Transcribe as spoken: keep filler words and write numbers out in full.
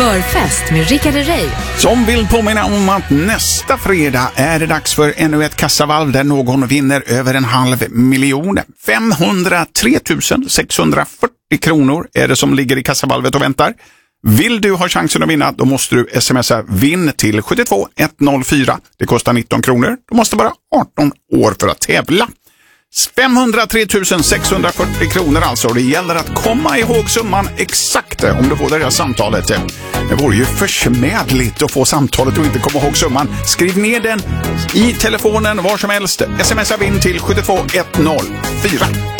Förfest med Rickard Herrey. Som vill påminna om att nästa fredag är det dags för ännu ett kassavalv där någon vinner över en halv miljon. femhundratre tusen sexhundrafyrtio kronor är det som ligger i kassavalvet och väntar. Vill du ha chansen att vinna, då måste du smsa vinn till sju två ett noll fyra. Det kostar nitton kronor. Du måste vara arton år för att tävla. femhundratre tusen sexhundrafyrtio kronor alltså. Det gäller att komma ihåg summan exakt om du får det här samtalet. Det vore ju försmädligt att få samtalet och inte komma ihåg summan. Skriv ner den i telefonen var som helst. Smsa vinn till sju två ett noll fyra.